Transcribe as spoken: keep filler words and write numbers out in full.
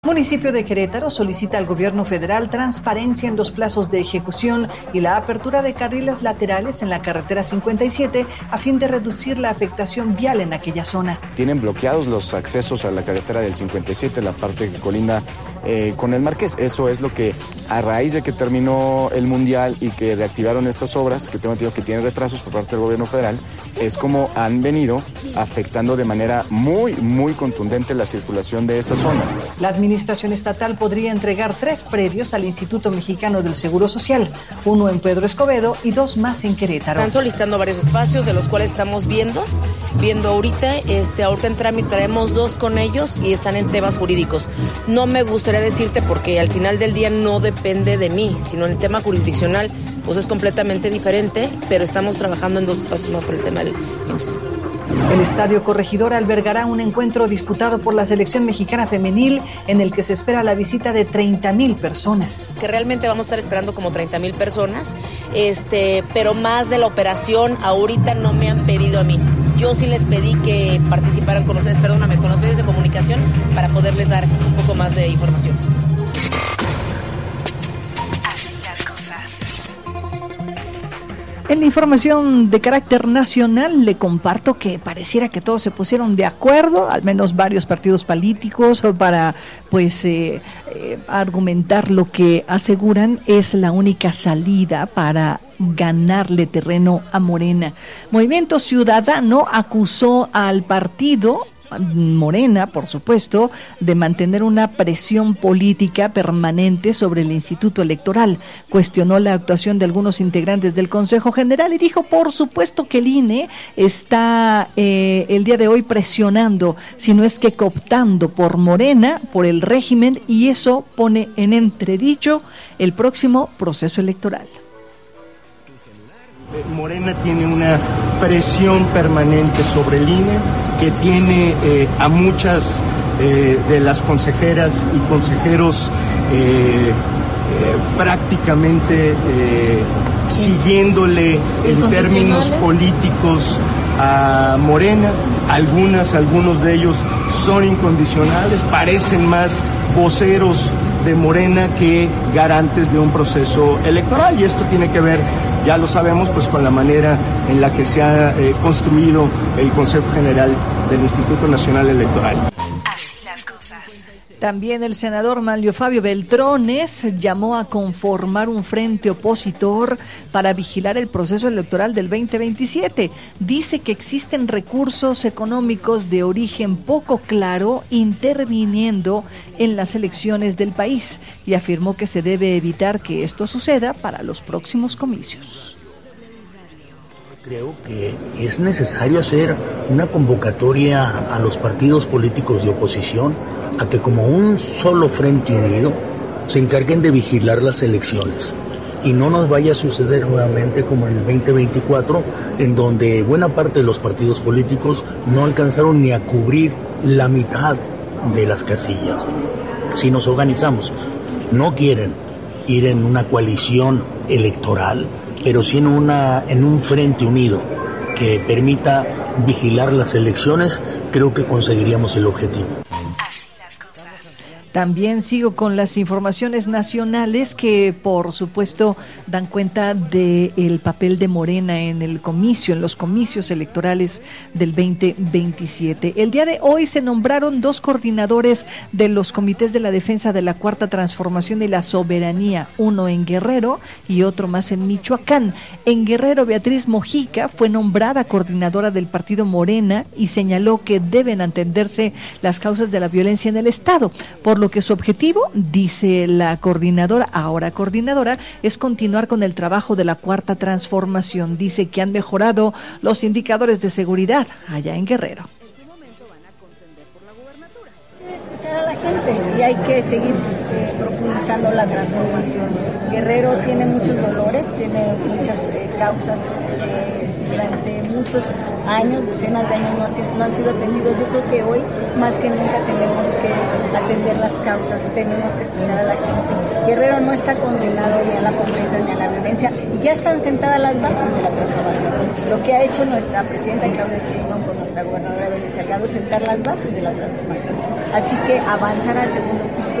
Municipio de Querétaro solicita al gobierno federal transparencia en los plazos de ejecución y la apertura de carriles laterales en la carretera cincuenta y siete a fin de reducir la afectación vial en aquella zona. Tienen bloqueados los accesos a la carretera del cincuenta y siete, la parte que colinda eh, con el Marqués. Eso es lo que, a raíz de que terminó el Mundial y que reactivaron estas obras, que tengo entendido que tienen retrasos por parte del gobierno federal, es como han venido afectando de manera muy, muy contundente la circulación de esa zona. La administración estatal podría entregar tres predios al Instituto Mexicano del Seguro Social, uno en Pedro Escobedo y dos más en Querétaro. Están solicitando varios espacios, de los cuales estamos viendo, viendo ahorita, este, ahorita en trámite traemos dos con ellos y están en temas jurídicos. No me gustaría decirte porque al final del día no depende de mí, sino en el tema jurisdiccional, pues es completamente diferente, pero estamos trabajando en dos espacios más por el tema del I M S S. El Estadio Corregidora albergará un encuentro disputado por la selección mexicana femenil en el que se espera la visita de treinta mil personas. Que realmente vamos a estar esperando como treinta mil personas, este, pero más de la operación ahorita no me han pedido a mí. Yo sí les pedí que participaran con ustedes, perdóname, con los medios de comunicación para poderles dar un poco más de información. En la información de carácter nacional le comparto que pareciera que todos se pusieron de acuerdo, al menos varios partidos políticos, para pues eh, eh, argumentar lo que aseguran es la única salida para ganarle terreno a Morena. Movimiento Ciudadano acusó al partido Morena, por supuesto, de mantener una presión política permanente sobre el Instituto Electoral. Cuestionó la actuación de algunos integrantes del Consejo General y dijo, por supuesto, que el I N E está eh, el día de hoy presionando, si no es que cooptando por Morena, por el régimen, y eso pone en entredicho el próximo proceso electoral. Morena tiene una presión permanente sobre el I N E, que tiene eh, a muchas eh, de las consejeras y consejeros eh, eh, prácticamente eh, siguiéndole en términos políticos a Morena. Algunas, algunos de ellos son incondicionales, parecen más voceros de Morena que garantes de un proceso electoral, y esto tiene que ver, ya lo sabemos, pues con la manera en la que se ha eh, construido el Consejo General del Instituto Nacional Electoral. Así las cosas. También el senador Manlio Fabio Beltrones llamó a conformar un frente opositor para vigilar el proceso electoral del veinte veintisiete. Dice que existen recursos económicos de origen poco claro interviniendo en las elecciones del país y afirmó que se debe evitar que esto suceda para los próximos comicios. Creo que es necesario hacer una convocatoria a los partidos políticos de oposición a que como un solo frente unido se encarguen de vigilar las elecciones y no nos vaya a suceder nuevamente como en el veinte veinticuatro, en donde buena parte de los partidos políticos no alcanzaron ni a cubrir la mitad de las casillas. Si nos organizamos, no quieren ir en una coalición electoral, pero sí en, una, en un frente unido que permita vigilar las elecciones, creo que conseguiríamos el objetivo. También sigo con las informaciones nacionales que, por supuesto, dan cuenta del papel de Morena en el comicio, en los comicios electorales del veinte veintisiete. El día de hoy se nombraron dos coordinadores de los comités de la defensa de la Cuarta Transformación y la Soberanía, uno en Guerrero y otro más en Michoacán. En Guerrero, Beatriz Mojica fue nombrada coordinadora del partido Morena y señaló que deben atenderse las causas de la violencia en el Estado, por lo que su objetivo, dice la coordinadora, ahora coordinadora, es continuar con el trabajo de la Cuarta Transformación. Dice que han mejorado los indicadores de seguridad allá en Guerrero. Escuchar a la gente y hay que seguir eh, profundizando la transformación. Guerrero tiene muchos dolores, tiene muchas eh, causas durante muchos años, decenas de años no, ha sido, no han sido atendidos. Yo creo que hoy más que nunca tenemos que atender las causas, tenemos que escuchar a la gente. Guerrero no está condenado ni a la pobreza ni a la violencia y ya están sentadas las bases de la transformación. Lo que ha hecho nuestra presidenta Claudia Sheinbaum con nuestra gobernadora Belén Salgado es sentar las bases de la transformación. Así que avanzar al segundo piso